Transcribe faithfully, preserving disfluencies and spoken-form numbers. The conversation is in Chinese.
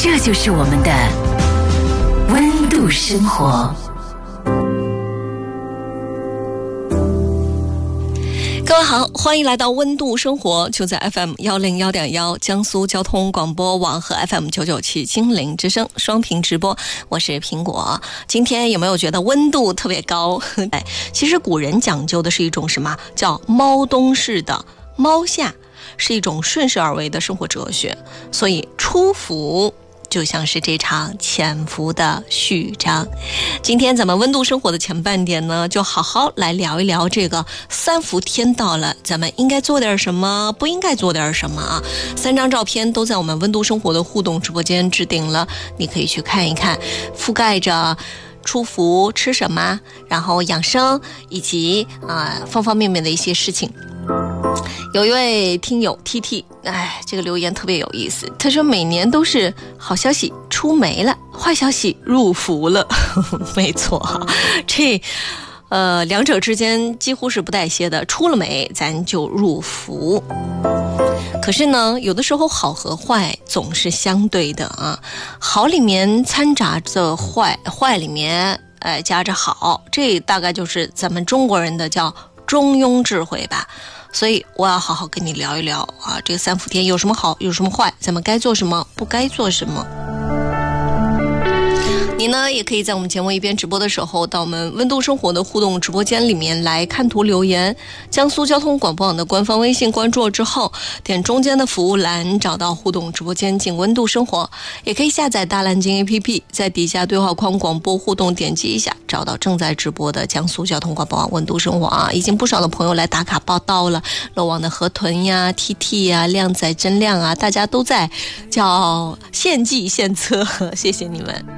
这就是我们的温度生活。 各位好，欢迎来到温度生活，就在 F M 一零一点一 江苏交通广播网和 F M 九九七金陵之声双屏直播，我是苹果。今天有没有觉得温度特别高？哎，其实古人讲究的是一种什么叫猫冬式的猫夏，是一种顺势而为的生活哲学，所以出伏就像是这场潜伏的序章。今天咱们温度生活的前半点呢，就好好来聊一聊这个三伏天到了，咱们应该做点什么，不应该做点什么啊？三张照片都在我们温度生活的互动直播间置顶了，你可以去看一看，覆盖着出伏吃什么，然后养生以及啊、呃、方方面面的一些事情。有一位听友 T T， 哎，这个留言特别有意思。他说每年都是好消息出没了，坏消息入伏了。没错，这呃两者之间几乎是不带歇的，出了没咱就入伏。可是呢，有的时候好和坏总是相对的啊，好里面掺杂着坏，坏里面呃夹着好，这大概就是咱们中国人的叫中庸智慧吧。所以我要好好跟你聊一聊啊，这个三伏天有什么好，有什么坏，咱们该做什么，不该做什么。你呢也可以在我们节目一边直播的时候，到我们温度生活的互动直播间里面来看图留言。江苏交通广播网的官方微信关注之后，点中间的服务栏找到互动直播间进温度生活，也可以下载大蓝鲸 A P P， 在底下对话框广播互动点击一下，找到正在直播的江苏交通广播网温度生活啊。已经不少的朋友来打卡报道了，漏网的河豚呀 T T 呀靓仔真靓啊，大家都在叫献计献策，谢谢你们。